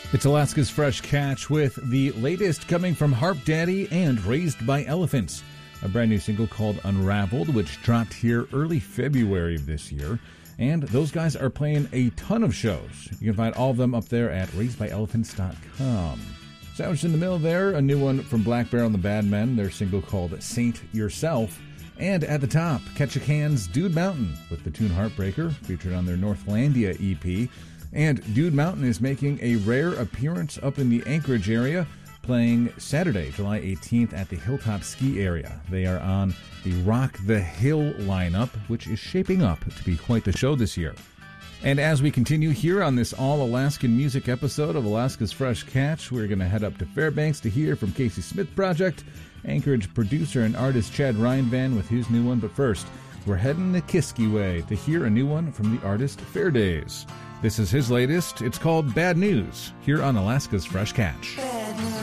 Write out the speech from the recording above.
It's Alaska's Fresh Catch with the latest coming from Harp Daddy and Raised by Elephants, a brand new single called Unraveled, which dropped here early February of this year. And those guys are playing a ton of shows. You can find all of them up there at raisedbyelephants.com. Sandwiched in the middle there, a new one from Black Bear and the Bad Men, their single called Saint Yourself. And at the top, Ketchikan's Dude Mountain with the tune Heartbreaker, featured on their Northlandia EP. And Dude Mountain is making a rare appearance up in the Anchorage area, playing Saturday, July 18th at the Hilltop Ski Area. They are on the Rock the Hill lineup, which is shaping up to be quite the show this year. And as we continue here on this all-Alaskan music episode of Alaska's Fresh Catch, we're going to head up to Fairbanks to hear from Casey Smith Project, Anchorage producer and artist Chad Reinvan with his new one. But first, we're heading the Kiski way to hear a new one from the artist Fairdays. This is his latest. It's called Bad News, here on Alaska's Fresh Catch.